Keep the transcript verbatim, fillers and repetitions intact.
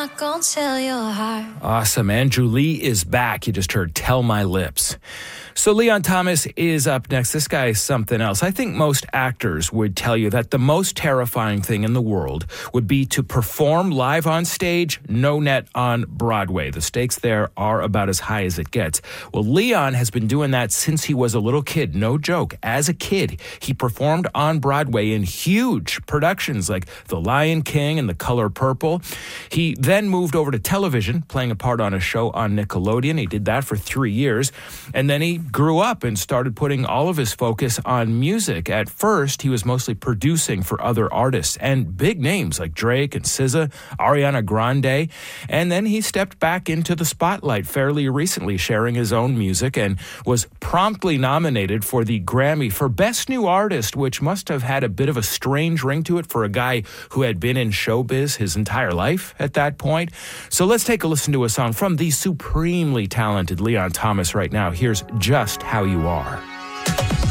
not gonna tell your heart. Awesome. Andrew Lee is back. You just heard Tell My Lips. So Leon Thomas is up next. This guy is something else. I think most actors would tell you that the most terrifying thing in the world would be to perform live on stage, no net on Broadway. The stakes there are about as high as it gets. Well, Leon has been doing that since he was a little kid. No joke. As a kid, he performed on Broadway in huge productions like The Lion King and The Color Purple. He then moved over to television, playing a part on a show on Nickelodeon. He did that for three years. And then he grew up and started putting all of his focus on music. At first, he was mostly producing for other artists and big names like Drake and S Z A, Ariana Grande. And then he stepped back into the spotlight fairly recently, sharing his own music, and was promptly nominated for the Grammy for Best New Artist, which must have had a bit of a strange ring to it for a guy who had been in showbiz his entire life at that point. So let's take a listen to a song from the supremely talented Leon Thomas right now. Here's Just How You Are.